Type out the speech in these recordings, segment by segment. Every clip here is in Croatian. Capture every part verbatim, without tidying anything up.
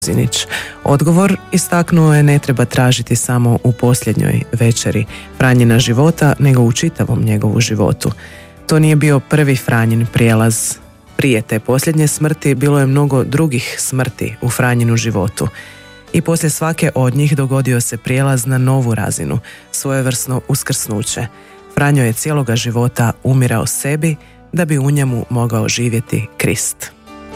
Zinić. Odgovor, istaknuo je, ne treba tražiti samo u posljednjoj večeri Franjina života, nego u čitavom njegovu životu. To nije bio prvi Franjin prijelaz. Prije te posljednje smrti bilo je mnogo drugih smrti u Franjinu životu. I poslije svake od njih dogodio se prijelaz na novu razinu, svojevrsno uskrsnuće. Franjo je cijeloga života umirao sebi da bi u njemu mogao živjeti Krist.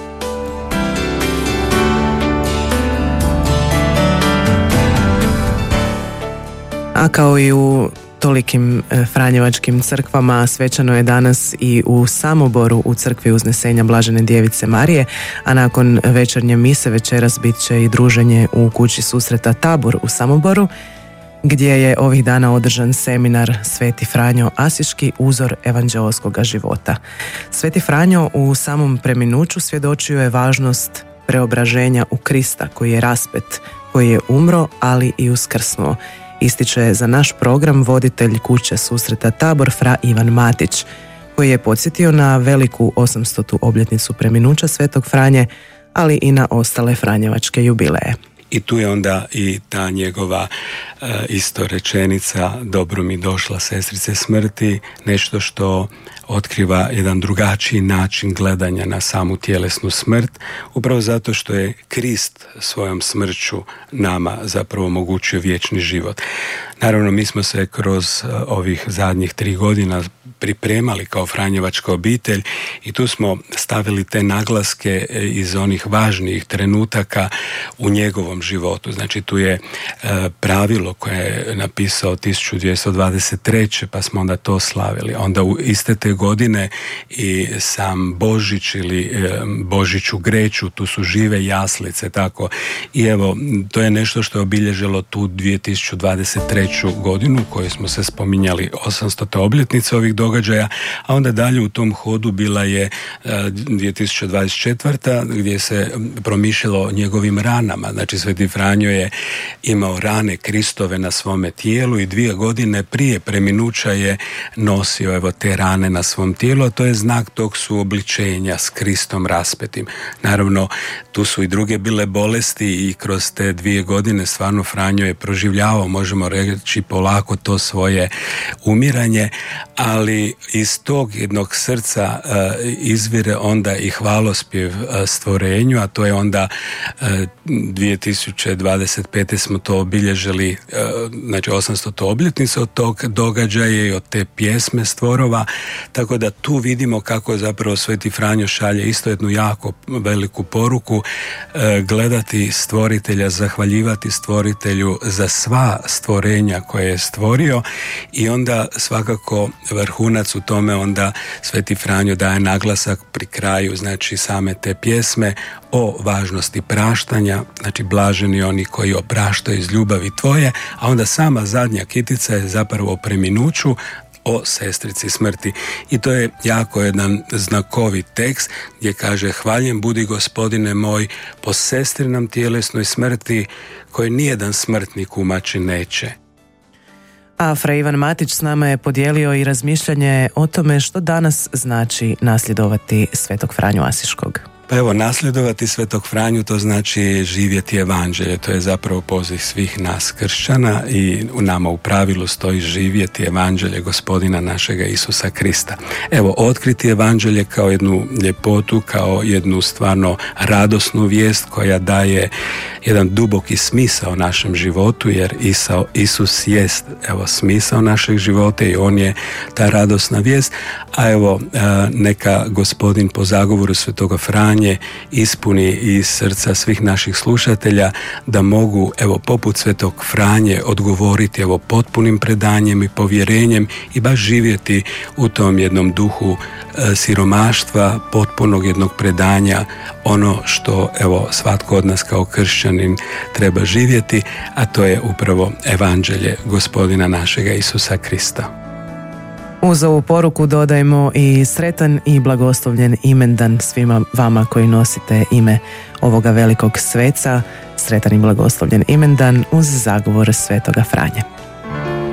A kao i u tolikim franjevačkim crkvama, svečano je danas i u Samoboru u crkvi Uznesenja Blažene Djevice Marije, a nakon večernje mise večeras bit će i druženje u kući susreta Tabor u Samoboru, gdje je ovih dana održan seminar Sveti Franjo Asiški, uzor evanđeoskoga života. Sveti Franjo u samom preminuću svjedočio je važnost preobraženja u Krista koji je raspet, koji je umro, ali i uskrsnuo. Ističe za naš program voditelj kuće susreta Tabor fra Ivan Matić, koji je podsjetio na veliku osamstotu obljetnicu preminuća Svetog Franje, ali i na ostale franjevačke jubileje. I tu je onda i ta njegova e, isto rečenica, dobro mi došla sestrice smrti, nešto što otkriva jedan drugačiji način gledanja na samu tjelesnu smrt, upravo zato što je Krist svojom smrću nama zapravo omogućio vječni život. Naravno, mi smo se kroz ovih zadnjih tri godina pripremali kao franjevačka obitelj i tu smo stavili te naglaske iz onih važnijih trenutaka u njegovom životu. Znači, tu je e, pravilo koje je napisao tisuću dvjesto dvadeset treće pa smo onda to slavili. Onda u iste te godine i sam Božić ili e, Božić u Greću, tu su žive jaslice, tako. I evo, to je nešto što je obilježilo tu dvije tisuće dvadeset treću godinu koju smo se spominjali, osamstota obljetnica ovih događaja, a onda dalje u tom hodu bila je e, dvije tisuće dvadeset četvrta gdje se promišljalo o njegovim ranama. Znači, Sveti Franjo je imao rane Kristove na svome tijelu i dvije godine prije preminuća je nosio evo te rane na svom tijelu, a to je znak tog suobličenja s Kristom raspetim. Naravno, tu su i druge bile bolesti i kroz te dvije godine stvarno Franjo je proživljavao, možemo reći, polako to svoje umiranje, ali iz tog jednog srca uh, izvire onda i hvalospjev uh, stvorenju, a to je onda uh, dvije tisuće dvadeset pete smo to obilježili, uh, znači osamstotu obljetnicu od tog događaja i od te pjesme stvorova, tako da tu vidimo kako zapravo Sveti Franjo šalje isto jednu jako veliku poruku, uh, gledati stvoritelja, zahvaljivati stvoritelju za sva stvorenja koje je stvorio i onda svakako vrhunac u tome onda Sveti Franjo daje naglasak pri kraju, znači same te pjesme, o važnosti praštanja, znači blaženi oni koji opraštaju iz ljubavi tvoje, a onda sama zadnja kitica je zapravo o preminuću, o sestrici smrti. I to je jako jedan znakovit tekst gdje kaže: hvaljen budi Gospodine moj po sestrinam tjelesnoj smrti koje nijedan smrtnik umaći neće. A fra Ivan Matić s nama je podijelio i razmišljanje o tome što danas znači nasljedovati Svetog Franju Asiškog. Pa evo, nasljedovati Svetog Franju to znači živjeti evanđelje, to je zapravo poziv svih nas kršćana i u nama u pravilu stoji živjeti evanđelje Gospodina našega Isusa Krista. Evo, otkriti evanđelje kao jednu ljepotu, kao jednu stvarno radosnu vijest koja daje jedan duboki smisao našem životu, jer Isao, Isus jest evo smisao našeg života i on je ta radosna vijest, a evo neka Gospodin po zagovoru Svetoga Franje ispuni iz srca svih naših slušatelja da mogu evo poput Svetog Franje odgovoriti evo potpunim predanjem i povjerenjem i baš živjeti u tom jednom duhu e, siromaštva, potpunog jednog predanja, ono što evo svatko od nas kao kršćanin treba živjeti, a to je upravo evanđelje Gospodina našega Isusa Krista. Uz ovu poruku dodajmo i sretan i blagoslovljen imendan svima vama koji nosite ime ovoga velikog sveca. Sretan i blagoslovljen imendan uz zagovor Svetoga Franje.